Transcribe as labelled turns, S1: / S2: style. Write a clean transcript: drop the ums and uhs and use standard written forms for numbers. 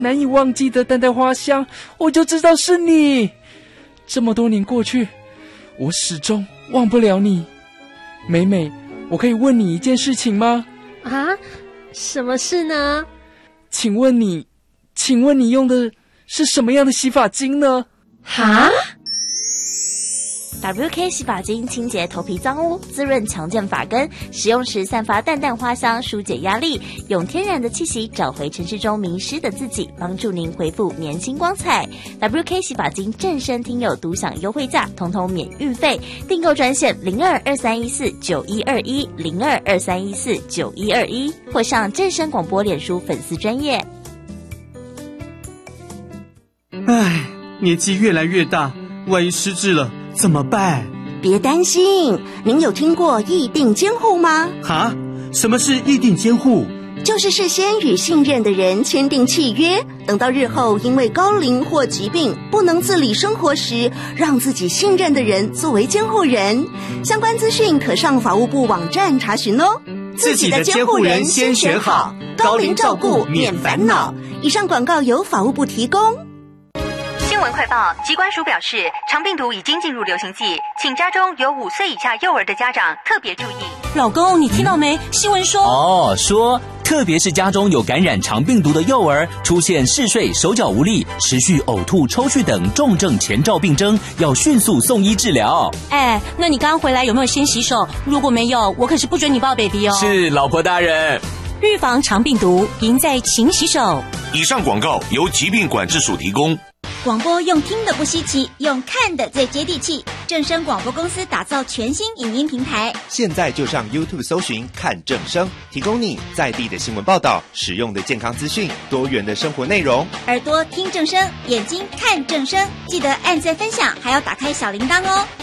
S1: 难以忘记的淡淡花香，我就知道是你。这么多年过去，我始终忘不了你。美美，我可以问你一件事情吗？
S2: 啊，什么事呢？
S1: 请问你用的是什么样的洗发精呢？
S2: 哈
S3: ？WK 洗发精清洁头皮脏污，滋润强健发根，使用时散发淡淡花香，疏解压力，用天然的气息找回城市中迷失的自己，帮助您恢复年轻光彩。WK 洗发精正声听友独享优惠价，统统免运费，订购专线02231491210223149121，或上正声广播脸书粉丝专页。
S4: 唉，年纪越来越大，万一失智了怎么办？
S5: 别担心，您有听过议定监护吗？
S4: 哈？什么是议定监护？
S5: 就是事先与信任的人签订契约，等到日后因为高龄或疾病不能自理生活时，让自己信任的人作为监护人。相关资讯可上法务部网站查询哦。
S4: 自己的监护人先选好，高龄照顾免烦恼。
S5: 以上广告由法务部提供。
S6: 新闻快报，疾管署表示，肠病毒已经进入流行季，请家中有5岁以下幼儿的家长特别注意。
S7: 老公，你听到没？新闻说
S8: 说特别是家中有感染肠病毒的幼儿，出现嗜睡、手脚无力、持续呕吐、抽搐等重症前兆病征，要迅速送医治疗。
S7: 那你刚回来有没有先洗手？如果没有，我可是不准你抱 baby 哦。
S8: 是，老婆大人。
S7: 预防肠病毒，赢在勤洗手。
S9: 以上广告由疾病管制署提供。
S10: 广播用听的不稀奇，用看的最接地气。正声广播公司打造全新影音平台，
S11: 现在就上 YouTube 搜寻看正声，提供你在地的新闻报道、实用的健康资讯、多元的生活内容。
S10: 耳朵听正声，眼睛看正声，记得按赞分享，还要打开小铃铛哦。